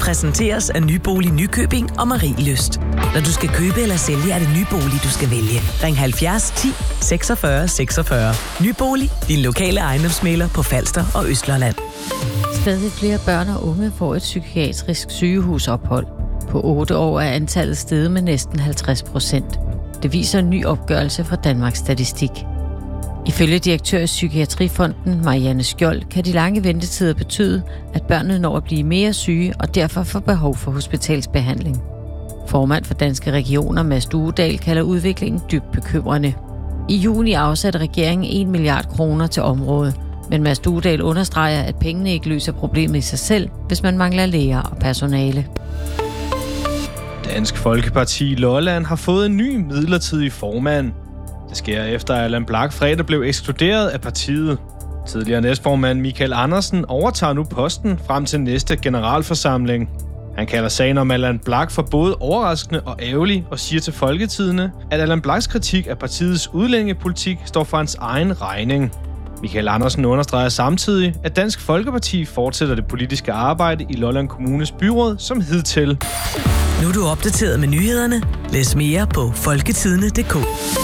præsenteres af Nybolig Nykøbing og Marie Lyst. Når du skal købe eller sælge, er det Nybolig, du skal vælge. Ring 70 10 46 46. Nybolig, din lokale ejendomsmægler på Falster og Østlandet. Stadig flere børn og unge får et psykiatrisk sygehusophold. På 8 år er antallet steget med næsten 50%. Det viser en ny opgørelse fra Danmarks Statistik. Ifølge direktør i Psykiatrifonden, Marianne Skjold, kan de lange ventetider betyde, at børnene når at blive mere syge og derfor får behov for hospitalsbehandling. Formand for Danske Regioner, Mads Duedal, kalder udviklingen dybt bekymrende. I juni afsatte regeringen 1 milliard kroner til området, men Mads Duedal understreger, at pengene ikke løser problemet i sig selv, hvis man mangler læger og personale. Dansk Folkeparti Lolland har fået en ny midlertidig formand. Det sker efter, at Allan Blak fredag blev ekskluderet af partiet. Tidligere næstformand Michael Andersen overtager nu posten frem til næste generalforsamling. Han kalder sagen om Allan Blak for både overraskende og ærgerlig og siger til Folketidende, at Allan Blaks kritik af partiets udlændingepolitik står for hans egen regning. Michael Andersen understreger samtidig, at Dansk Folkeparti fortsætter det politiske arbejde i Lolland Kommunes byråd som hidtil. Nu er du opdateret med nyhederne. Læs mere på folketidende.dk.